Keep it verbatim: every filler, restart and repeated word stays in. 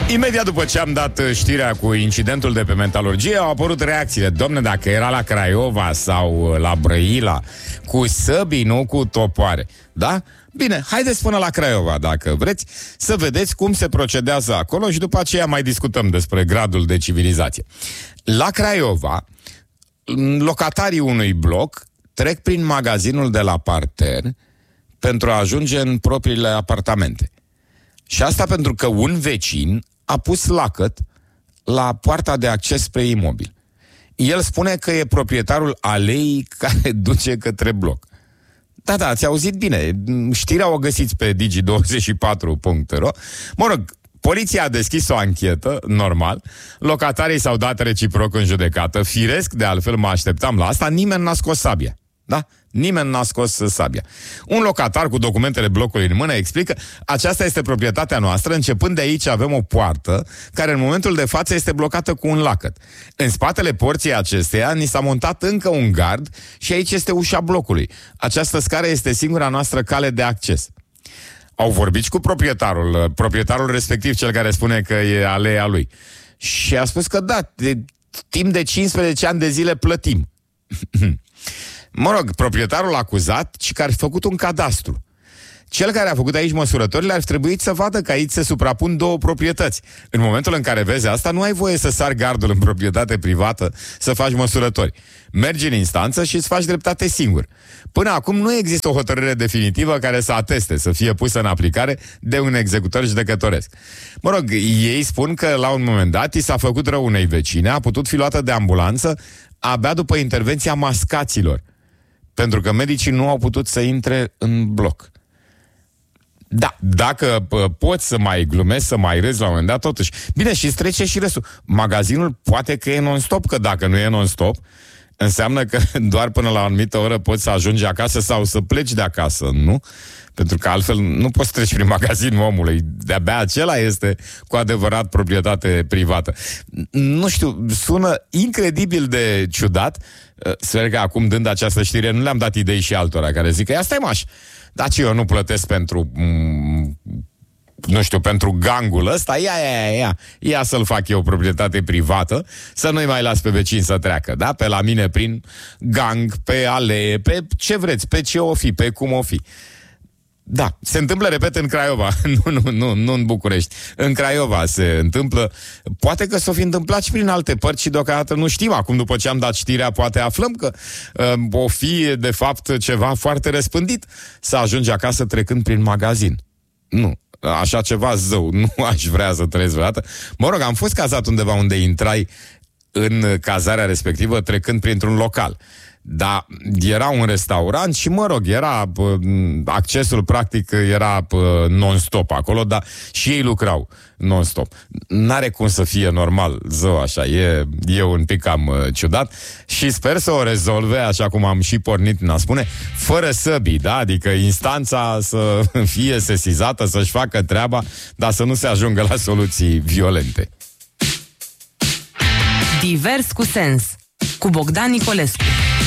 Imediat după ce am dat știrea cu incidentul de pe metalurgie, au apărut reacțiile. Dom'le, dacă era la Craiova sau la Brăila, cu săbii, nu cu topoare. Da? Bine, haideți până la Craiova, dacă vreți, să vedeți cum se procedează acolo și după aceea mai discutăm despre gradul de civilizație. La Craiova, locatarii unui bloc trec prin magazinul de la parter pentru a ajunge în propriile apartamente. Și asta pentru că un vecin a pus lacăt la poarta de acces spre imobil. El spune că e proprietarul aleii care duce către bloc. Da, da, ați auzit bine. Știrea o găsiți pe digi douăzeci și patru punct ro. Mă rog, poliția a deschis o anchetă, normal. Locatarii s-au dat reciproc în judecată. Firesc, de altfel mă așteptam la asta. Nimeni n-a scos sabia. Da? Nimeni n-a scos sabia. Un locatar cu documentele blocului în mână explică: aceasta este proprietatea noastră, începând de aici avem o poartă care în momentul de față este blocată cu un lacăt. În spatele porții acesteia ni s-a montat încă un gard și aici este ușa blocului. Această scară este singura noastră cale de acces. Au vorbit cu proprietarul, proprietarul respectiv, cel care spune că e aleea lui. Și a spus că da, de timp de cincisprezece ani de zile plătim. Mă rog, proprietarul acuzat și care a făcut un cadastru. Cel care a făcut aici măsurătorile ar trebui să vadă că aici se suprapun două proprietăți. În momentul în care vezi asta, nu ai voie să sari gardul în proprietate privată să faci măsurători. Mergi în instanță și îți faci dreptate singur. Până acum nu există o hotărâre definitivă care să ateste, să fie pusă în aplicare de un executor judecătoresc. Mă rog, ei spun că la un moment dat i s-a făcut rău unei vecine, a putut fi luată de ambulanță abia după intervenția mascaților, pentru că medicii nu au putut să intre în bloc. Da, dacă p- poți să mai glumezi, să mai râzi la un moment dat, totuși. Bine, și îți trece și restul. Magazinul poate că e non-stop, că dacă nu e non-stop, înseamnă că doar până la o anumită oră poți să ajungi acasă sau să pleci de acasă, nu? Pentru că altfel nu poți să treci prin magazinul omului. De-abia acela este cu adevărat proprietate privată. Nu știu, sună incredibil de ciudat. Sper că acum, dând această știre, nu le-am dat idei și altora care zic că ia stai maș, dar ce eu nu plătesc pentru m- nu știu, pentru gangul ăsta, ia, ia, ia, ia, ia să-l fac eu proprietate privată, să nu-i mai las pe vecini să treacă, da? Pe la mine prin gang, pe alee, pe ce vreți, pe ce o fi, pe cum o fi. Da, se întâmplă, repet, în Craiova, nu, nu, nu, nu în București. În Craiova se întâmplă. Poate că s-o fi întâmplat și prin alte părți și deocamdată nu știm. Acum, după ce am dat știrea, poate aflăm că uh, o fi, de fapt, ceva foarte răspândit să ajungi acasă trecând prin magazin. Nu, așa ceva zău, nu aș vrea să trăiesc vreodată. Mă rog, am fost cazat undeva unde intrai în cazarea respectivă trecând printr-un local. Dar era un restaurant și, mă rog, era accesul practic era non-stop acolo, dar și ei lucrau non-stop. N-are cum să fie normal, zău, așa, e, e un pic cam uh, ciudat și sper să o rezolve, așa cum am și pornit în a spune, fără săbii, da? Adică instanța să fie sesizată, să-și facă treaba, dar să nu se ajungă la soluții violente. Divers cu sens, cu Bogdan Nicolescu.